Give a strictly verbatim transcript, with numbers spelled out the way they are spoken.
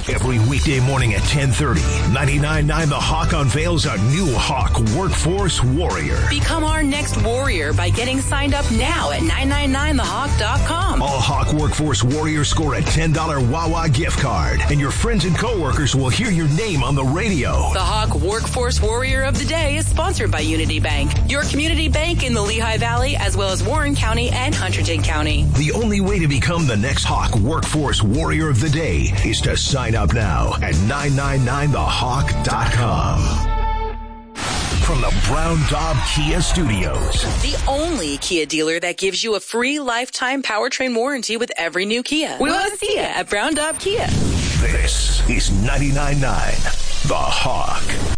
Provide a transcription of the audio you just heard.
Every weekday morning at ten thirty, ninety-nine point nine The Hawk unveils a new Hawk Workforce Warrior. Become our next warrior by getting signed up now at nine nine nine the hawk dot com. All Hawk Workforce Warriors score a ten dollars Wawa gift card, and your friends and coworkers will hear your name on the radio. The Hawk Workforce Warrior of the Day is sponsored by Unity Bank, your community bank in the Lehigh Valley, as well as Warren County and Hunterdon County. The only way to become the next Hawk Workforce Warrior of the Day is to sign up now at nine nine nine the hawk dot com. From the Brown Daub Kia Studios. The only Kia dealer that gives you a free lifetime powertrain warranty with every new Kia. We want to see you at Brown Daub Kia. This is ninety-nine point nine The Hawk.